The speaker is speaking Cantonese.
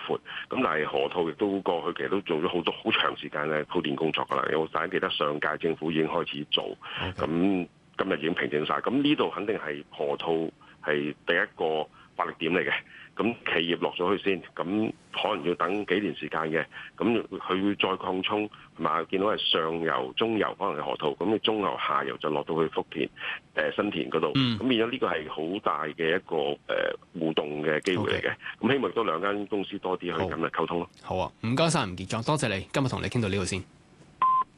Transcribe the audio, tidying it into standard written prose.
闊。咁但係河套亦都過去其實都做咗好多好長時間嘅鋪墊工作㗎啦。大家記得上屆政府已經開始做，咁今日已經平整晒。咁呢度肯定係河套係第一個發力點嚟嘅。咁企業落咗去先，咁可能要等幾年時間嘅，咁佢會再擴充，同埋見到係上游、中游可能係河套，咁你中游、下游就落到去福田、新田嗰度，咁變咗呢個係好大嘅一個互動嘅機會嚟嘅。咁希望都兩間公司多啲去咁嚟溝通咯。 好啊，唔該晒吳傑莊，多謝你今日同你傾到呢度先。